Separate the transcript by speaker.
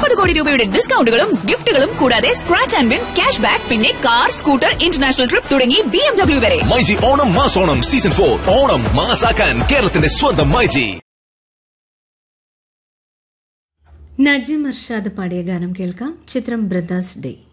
Speaker 1: 30 കോടി രൂപയുടെ ഡിസ്കൗണ്ടുകളും ഗിഫ്റ്റുകളും കൂടാതെ scratch and win cash back പിന്നെ കാർ സ്കൂട്ടർ ഇന്റർനാഷണൽ ട്രിപ്പ് തുടങ്ങി BMW വരെ.
Speaker 2: മൈജി ഓണം മാസോണം സീസൺ 4 ഓണം മാസാക്കാൻ കേരളത്തിന്റെ സ്വന്തം മൈജി.
Speaker 3: നജീം അർഷാദ് പാടിയ ഗാനം കേൾക്കാം. ചിത്രം ബ്രദേഴ്സ് ഡേ.